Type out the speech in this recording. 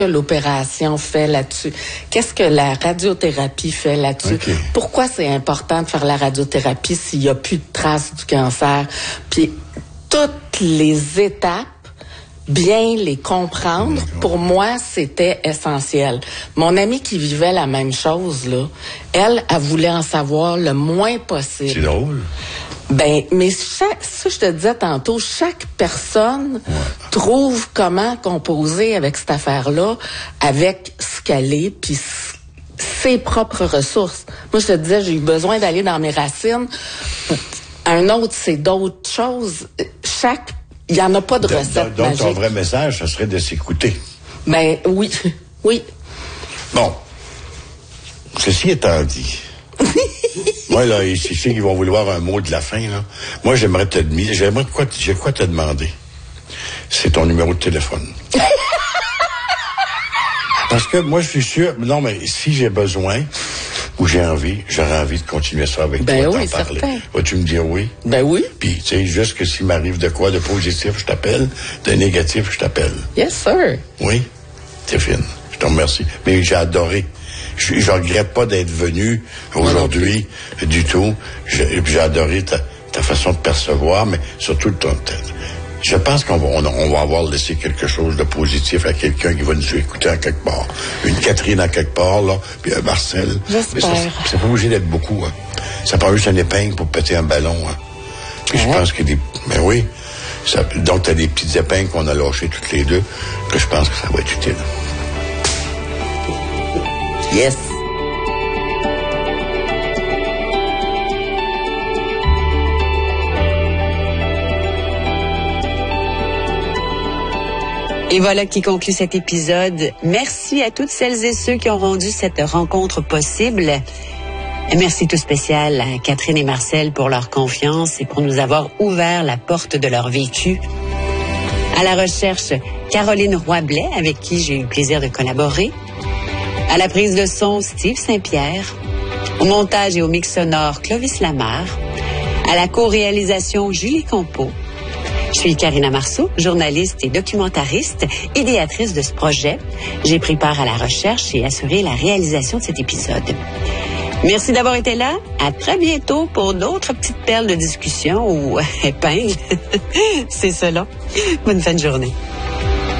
l'opération fait là-dessus? Qu'est-ce que la radiothérapie fait là-dessus? Okay. Pourquoi c'est important de faire la radiothérapie s'il n'y a plus de traces du cancer? Puis toutes les étapes, bien les comprendre, pour moi, c'était essentiel. Mon amie qui vivait la même chose, là, elle voulait en savoir le moins possible. C'est drôle. Ben, mais ça, je te disais tantôt, chaque personne trouve comment composer avec cette affaire-là, avec ce qu'elle est, puis ses propres ressources. Moi, je te disais, j'ai eu besoin d'aller dans mes racines. Un autre, c'est d'autres choses. Il n'y en a pas de recette donc, magique. ton vrai message, ça serait de s'écouter. Ben, oui. Oui. Bon. Ceci étant dit... Moi, là, je sais qu'ils vont vouloir un mot de la fin, là. Moi, j'ai quoi te demander. C'est ton numéro de téléphone. Parce que moi, je suis sûr, non, mais si j'ai besoin ou j'aurais envie de continuer ça avec toi, oui, t'en parler. certain. Vas-tu me dire oui? Ben oui. Puis, tu sais, juste que s'il m'arrive de quoi de positif, je t'appelle, de négatif, je t'appelle. Yes, sir. Oui, t'es fine. Je te remercie. Mais j'ai adoré. Je regrette pas d'être venu aujourd'hui du tout. J'ai adoré ta façon de percevoir, mais surtout je pense qu'on va avoir laissé quelque chose de positif à quelqu'un qui va nous écouter à quelque part. Une Catherine à quelque part, là, puis un Marcel. J'espère. Mais c'est pas obligé d'être beaucoup. Hein. Ça prend juste un épingle pour péter un ballon. Hein. Puis je pense que mais oui. Donc, t'as des petites épingles qu'on a lâchées toutes les deux, que je pense que ça va être utile. Yes. Et voilà qui conclut cet épisode. Merci à toutes celles et ceux qui ont rendu cette rencontre possible. Et merci tout spécial à Catherine et Marcel pour leur confiance et pour nous avoir ouvert la porte de leur vécu. À la recherche, Caroline Roy-Blais, avec qui j'ai eu le plaisir de collaborer. À la prise de son, Steve Saint-Pierre. Au montage et au mix sonore, Clovis Lamarre. À la co-réalisation, Julie Compeau. Je suis Karina Marceau, journaliste et documentariste, idéatrice de ce projet. J'ai pris part à la recherche et assuré la réalisation de cet épisode. Merci d'avoir été là. À très bientôt pour d'autres petites perles de discussion ou épingles. C'est cela. Bonne fin de journée.